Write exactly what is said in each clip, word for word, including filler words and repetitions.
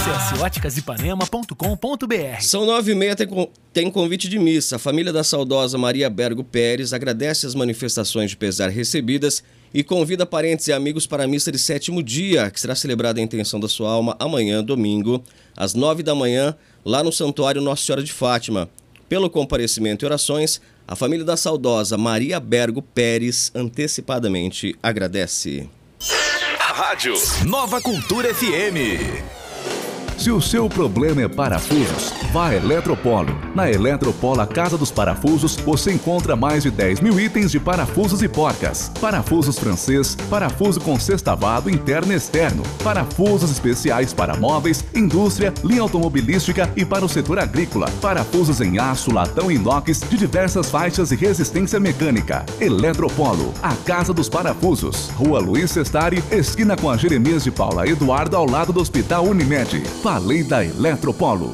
Acesse óticas ipanema ponto com ponto br. São nove e meia, tem, tem convite de missa. A família da saudosa Maria Bergo Pérez agradece as manifestações de pesar recebidas e convida parentes e amigos para a missa de sétimo dia, que será celebrada em intenção da sua alma amanhã, domingo, às nove da manhã, lá no Santuário Nossa Senhora de Fátima. Pelo comparecimento e orações, a família da saudosa Maria Bergo Pérez antecipadamente agradece. Rádio Nova Cultura F M. Se o seu problema é parafusos, vá a Eletropolo. Na Eletropolo, a Casa dos Parafusos, você encontra mais de dez mil itens de parafusos e porcas. Parafusos francês, parafuso com sextavado interno e externo, parafusos especiais para móveis, indústria, linha automobilística e para o setor agrícola. Parafusos em aço, latão e inox de diversas faixas e resistência mecânica. Eletropolo, a Casa dos Parafusos. Rua Luiz Sestari, esquina com a Jeremias de Paula Eduardo, ao lado do Hospital Unimed. Falei da Eletropolo.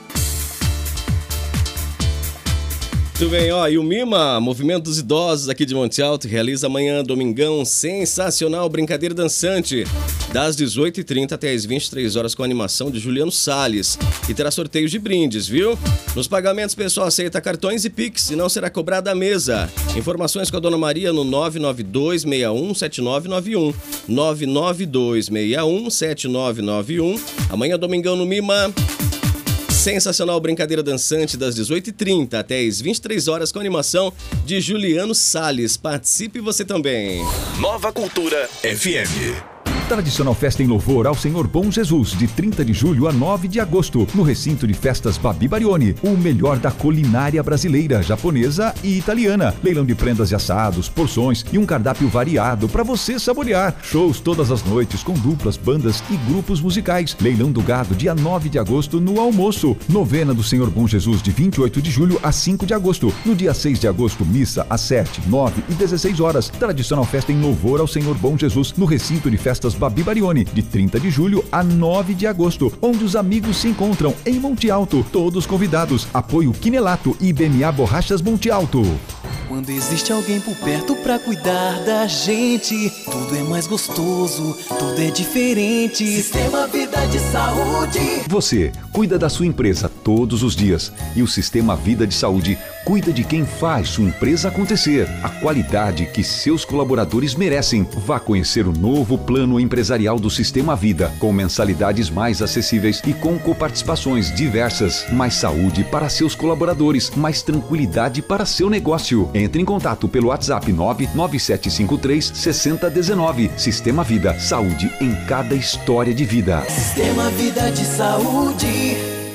Muito bem, ó, e o MIMA, Movimento dos Idosos aqui de Monte Alto, realiza amanhã, domingão, sensacional, brincadeira dançante, das dezoito e trinta até as vinte e três horas, com a animação de Juliano Salles. E terá sorteios de brindes, viu? Nos pagamentos, pessoal aceita cartões e Pix, e não será cobrada a mesa. Informações com a Dona Maria no nove nove dois, seis um sete nove nove um. nove nove dois, seis um sete nove nove um. Amanhã, domingão, no MIMA. Sensacional brincadeira dançante das dezoito e trinta até as vinte e três horas, com animação de Juliano Salles. Participe você também. Nova Cultura F M. Tradicional festa em louvor ao Senhor Bom Jesus, de trinta de julho a nove de agosto, no recinto de festas Babi Barioni, o melhor da culinária brasileira, japonesa e italiana. Leilão de prendas e assados, porções e um cardápio variado para você saborear. Shows todas as noites com duplas, bandas e grupos musicais. Leilão do gado, dia nove de agosto, no almoço. Novena do Senhor Bom Jesus, de vinte e oito de julho a cinco de agosto. No dia seis de agosto, missa às sete, nove e dezesseis horas. Tradicional festa em louvor ao Senhor Bom Jesus, no recinto de festas Babi Barioni, de trinta de julho a nove de agosto, onde os amigos se encontram em Monte Alto. Todos convidados. Apoio Quinelato e B M A Borrachas Monte Alto. Quando existe alguém por perto pra cuidar da gente, tudo é mais gostoso, tudo é diferente. Sistema Vida de Saúde. Você cuida da sua empresa todos os dias e o Sistema Vida de Saúde cuida de quem faz sua empresa acontecer. A qualidade que seus colaboradores merecem. Vá conhecer o novo plano empresarial do Sistema Vida, com mensalidades mais acessíveis e com coparticipações diversas. Mais saúde para seus colaboradores, mais tranquilidade para seu negócio. Entre em contato pelo WhatsApp nove nove sete cinco três seis zero um nove. Sistema Vida, saúde em cada história de vida. Sistema Vida de Saúde.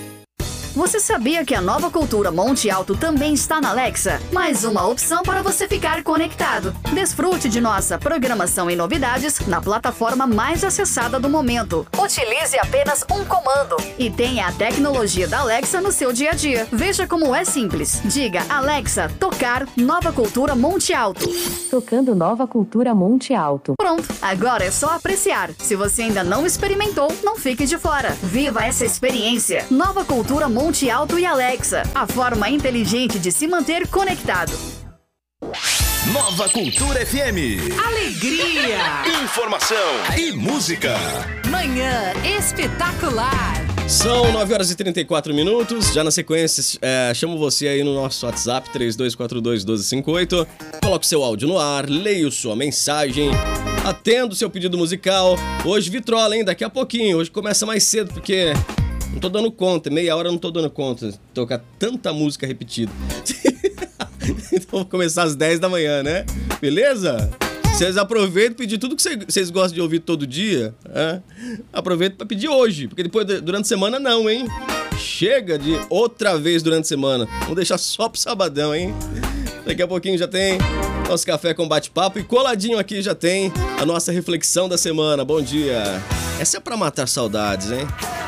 Você sabia que a Nova Cultura Monte Alto também está na Alexa? Mais uma opção para você ficar conectado. Desfrute de nossa programação e novidades na plataforma mais acessada do momento. Utilize apenas um comando e tenha a tecnologia da Alexa no seu dia a dia. Veja como é simples. Diga, Alexa, tocar Nova Cultura Monte Alto. Tocando Nova Cultura Monte Alto. Pronto, agora é só apreciar. Se você ainda não experimentou, não fique de fora. Viva essa experiência. Nova Cultura Monte Monte Alto e Alexa, a forma inteligente de se manter conectado. Nova Cultura F M. Alegria, informação e música. Manhã espetacular. São nove horas e trinta e quatro minutos. Já na sequência, é, chamo você aí no nosso WhatsApp três dois quatro dois, um dois cinco oito. Coloque seu áudio no ar, leia sua mensagem, atendo seu pedido musical. Hoje vitrola, hein? Daqui a pouquinho. Hoje começa mais cedo porque não tô dando conta, meia hora eu não tô dando conta de tocar tanta música repetida. Então vou começar às dez da manhã, né? Beleza? Vocês aproveitam e pedir tudo que vocês gostam de ouvir todo dia. É? Aproveitem para pedir hoje, porque depois, durante a semana, não, hein? Chega de outra vez durante a semana. Vamos deixar só pro sabadão, hein? Daqui a pouquinho já tem nosso café com bate-papo e coladinho aqui já tem a nossa reflexão da semana. Bom dia. Essa é pra matar saudades, hein?